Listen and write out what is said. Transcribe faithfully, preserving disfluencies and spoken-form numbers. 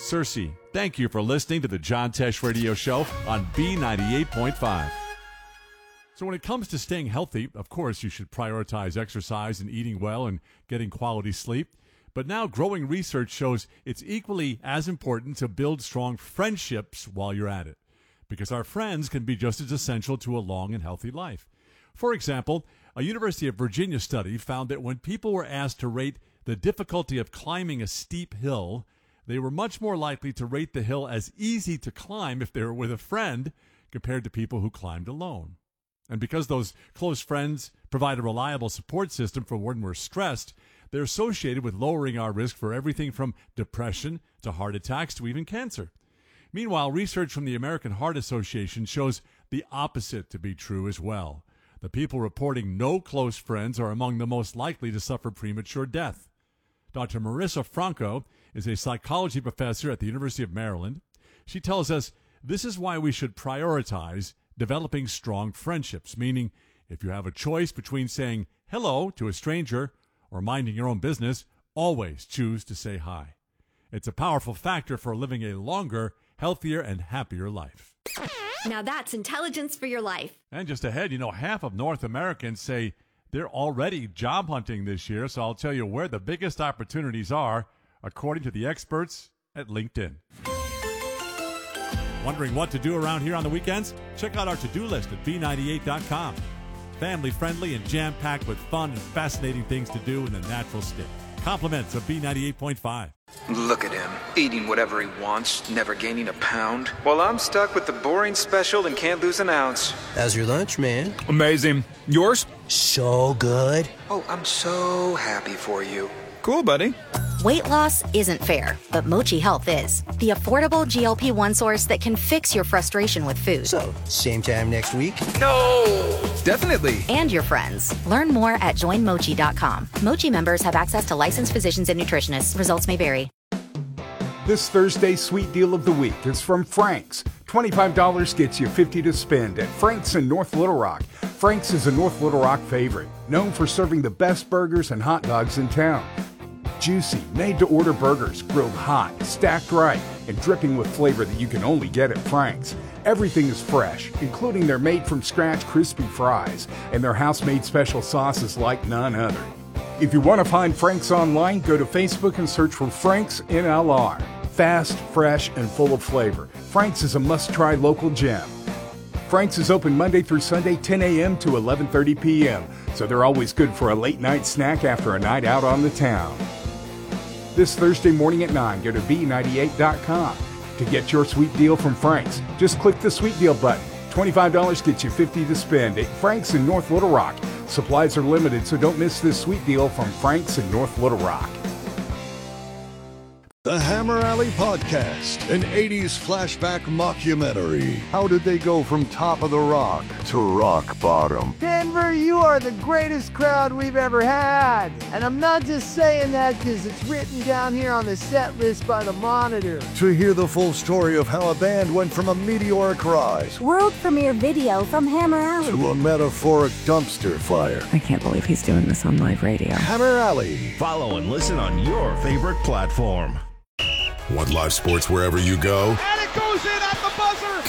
Cersei. Thank you for listening to the John Tesh Radio Show on B ninety-eight point five. So when it comes to staying healthy, of course, you should prioritize exercise and eating well and getting quality sleep. But now growing research shows it's equally as important to build strong friendships while you're at it, because our friends can be just as essential to a long and healthy life. For example, a University of Virginia study found that when people were asked to rate the difficulty of climbing a steep hill, they were much more likely to rate the hill as easy to climb if they were with a friend compared to people who climbed alone. And because those close friends provide a reliable support system for when we're stressed, they're associated with lowering our risk for everything from depression to heart attacks to even cancer. Meanwhile, research from the American Heart Association shows the opposite to be true as well. The people reporting no close friends are among the most likely to suffer premature death. Doctor Marissa Franco is a psychology professor at the University of Maryland. She tells us this is why we should prioritize developing strong friendships, meaning if you have a choice between saying hello to a stranger or minding your own business, always choose to say hi. It's a powerful factor for living a longer, healthier, and happier life. Now that's intelligence for your life. And just ahead, you know, half of North Americans say they're already job hunting this year, so I'll tell you where the biggest opportunities are, according to the experts at LinkedIn. Wondering what to do around here on the weekends? Check out our to-do list at B ninety-eight dot com. Family-friendly and jam-packed with fun and fascinating things to do in the natural state. Compliments of B ninety-eight point five. Look at him, eating whatever he wants, never gaining a pound. While I'm stuck with the boring special and can't lose an ounce. How's your lunch, man? Amazing. Yours? So good. Oh, I'm so happy for you. Cool, buddy. Weight loss isn't fair, but Mochi Health is. The affordable G L P one source that can fix your frustration with food. So, same time next week? No! Definitely. And your friends. Learn more at join mochi dot com. Mochi members have access to licensed physicians and nutritionists. Results may vary. This Thursday's sweet deal of the week is from Frank's. twenty-five dollars gets you fifty dollars to spend at Frank's in North Little Rock. Frank's is a North Little Rock favorite, known for serving the best burgers and hot dogs in town. Juicy, made-to-order burgers, grilled hot, stacked right, and dripping with flavor that you can only get at Frank's. Everything is fresh, including their made-from-scratch crispy fries and their house-made special sauces like none other. If you want to find Frank's online, go to Facebook and search for Frank's N L R. Fast, fresh, and full of flavor. Frank's is a must-try local gem. Frank's is open Monday through Sunday, ten a.m. to eleven thirty p.m., so they're always good for a late-night snack after a night out on the town. This Thursday morning at nine, go to B ninety-eight dot com to get your sweet deal from Frank's. Just click the sweet deal button. twenty-five dollars gets you fifty dollars to spend at Frank's in North Little Rock. Supplies are limited, so don't miss this sweet deal from Frank's in North Little Rock. The Hammer Alley Podcast, an eighties flashback mockumentary. How did they go from top of the rock to rock bottom? Denver, you are the greatest crowd we've ever had. And I'm not just saying that because it's written down here on the set list by the Monitor. To hear the full story of how a band went from a meteoric rise, world premiere video from Hammer Alley, to a metaphoric dumpster fire. I can't believe he's doing this on live radio. Hammer Alley. Follow and listen on your favorite platform. Want live sports wherever you go? And it goes in at the buzzer!